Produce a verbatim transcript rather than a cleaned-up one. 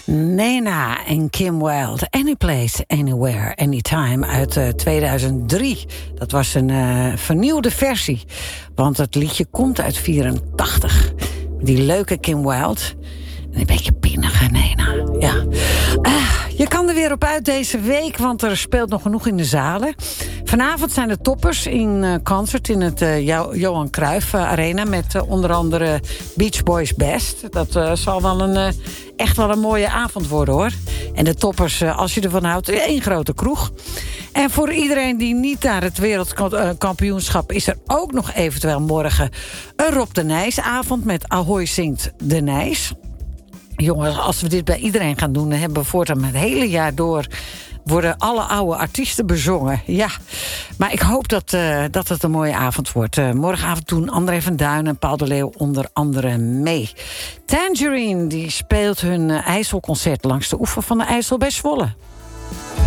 Nena en Kim Wilde, Anyplace, Anywhere, Anytime uit uh, tweeduizend drie. Dat was een uh, vernieuwde versie, want het liedje komt uit vierentachtig. Die leuke Kim Wilde en een beetje pinnige Nena. Ja. Uh, je kan er weer op uit deze week, want er speelt nog genoeg in de zalen. Vanavond zijn de toppers in uh, concert in het uh, jo- Johan Cruijff uh, Arena met uh, onder andere Beach Boys Best. Dat uh, zal wel een, uh, echt wel een mooie avond worden, hoor. En de toppers, uh, als je ervan houdt, één grote kroeg. En voor iedereen die niet naar het wereldkampioenschap is er ook nog eventueel morgen een Rob de Nijs avond met Ahoy zingt de Nijs. Jongens, als we dit bij iedereen gaan doen, dan hebben we voortaan het hele jaar door worden alle oude artiesten bezongen. Ja, maar ik hoop dat, uh, dat het een mooie avond wordt. Uh, morgenavond doen André van Duin en Paul de Leeuw onder andere mee. Tangerine die speelt hun uh, IJsselconcert langs de oever van de IJssel bij Zwolle.